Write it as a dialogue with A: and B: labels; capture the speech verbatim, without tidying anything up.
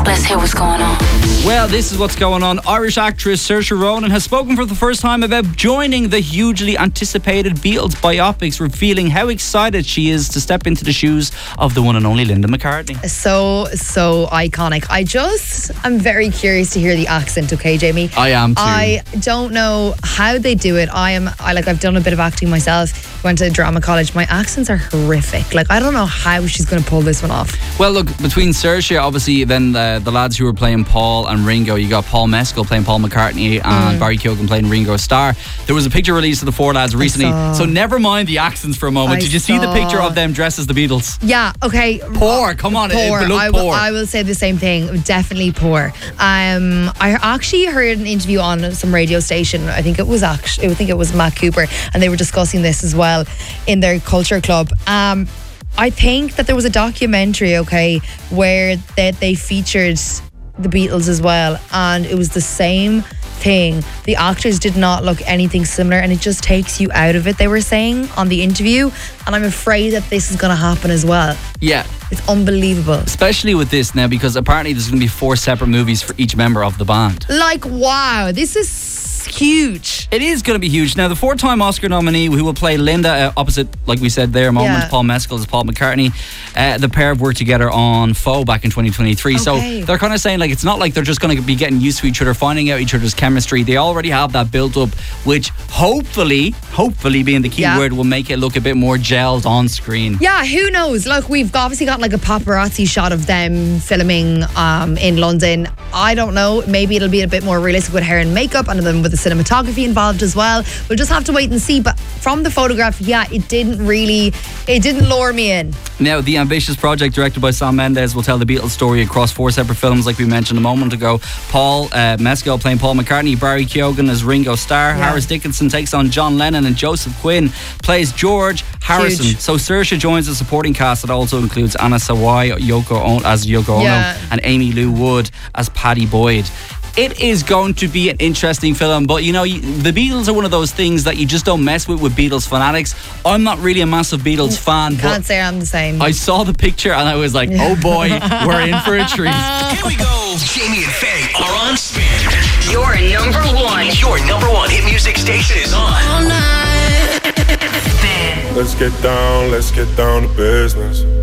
A: Let's hear what's going on.
B: Well, this is what's going on. Irish actress Saoirse Ronan has spoken for the first time about joining the hugely anticipated Beatles biopics, revealing how excited she is to step into the shoes of the one and only Linda McCartney.
C: So, so iconic. I just, I'm very curious to hear the accent, okay, Jamie?
B: I am too.
C: I don't know how they do it. I am, I like, I've done a bit of acting myself. Went to drama college. My accents are horrific. Like, I don't know how she's going to pull this one off.
B: Well, look, between Saoirse, obviously, then the, the lads who were playing Paul and Ringo, you got Paul Mescal playing Paul McCartney and mm. Barry Keoghan playing Ringo Starr. There was a picture released of the four lads recently, so never mind the accents for a moment.
C: I
B: Did you
C: saw.
B: see the picture of them dressed as the Beatles?
C: Yeah, okay.
B: Poor, come on,
C: poor.
B: it, it looked
C: I,
B: poor.
C: I will say the same thing, definitely poor. Um, I actually heard an interview on some radio station, I think it was actually, I think it was Matt Cooper, and they were discussing this as well in their Culture Club. Um, I think that there was a documentary, okay, where they, they featured the Beatles as well, and it was the same thing. The actors did not look anything similar, and it just takes you out of it, they were saying on the interview, and I'm afraid that this is going to happen as well.
B: Yeah.
C: It's unbelievable.
B: Especially with this now, because apparently there's going to be four separate movies for each member of the band.
C: Like, wow, this is huge.
B: It is going to be huge. Now, the four-time Oscar nominee who will play Linda uh, opposite, like we said there a moment,
C: Yeah.
B: Paul Mescal as Paul McCartney. Uh, the pair have worked together on Foe back in twenty twenty-three.
C: Okay.
B: So they're kind of saying, like, it's not like they're just going to be getting used to each other, finding out each other's chemistry. They already have that built up, which hopefully, hopefully being the key
C: Yeah.
B: word, will make it look a bit more gelled on screen.
C: Yeah, who knows? Look, we've obviously got like a paparazzi shot of them filming um, in London. I don't know. Maybe it'll be a bit more realistic with hair and makeup, and then with the cinematography involved as well. We'll just have to wait and see. But from the photograph, yeah, it didn't really, it didn't lure me in.
B: Now, the ambitious project directed by Sam Mendes will tell the Beatles story across four separate films, like we mentioned a moment ago. Paul uh, Mescal playing Paul McCartney, Barry Keoghan as Ringo Starr,
C: Yeah.
B: Harris Dickinson takes on John Lennon, and Joseph Quinn plays George Harrison.
C: Huge.
B: So Saoirse joins the supporting cast that also includes Anna Sawai Yoko ono, as Yoko Ono,
C: Yeah.
B: and Amy Lou Wood as Paddy Boyd. It is going to be an interesting film, but you know, you, the Beatles are one of those things that you just don't mess with with Beatles fanatics. I'm not really a massive Beatles fan,
C: Can't
B: but
C: say I'm the same.
B: I saw the picture and I was like, oh boy, we're in for a treat.
D: Here we go. Jamie and Faye are on Spin.
A: Your number one.
D: Your number one hit music station is on.
A: All night. Spin.
E: Let's get down, let's get down to business.